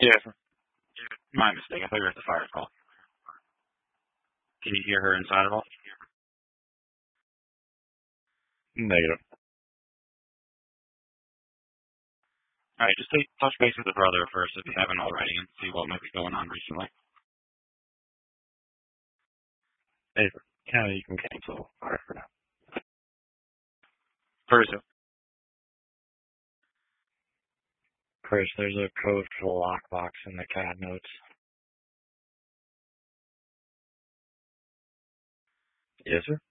Yeah, my mistake. I thought you were at the fire call. Can you hear her inside at all? Negative. All right, just touch base with the brother first if you haven't already and see what might be going on recently. Hey, County, you can cancel fire for now. First, Chris, there's a code for the lockbox in the CAD notes. Yes, sir.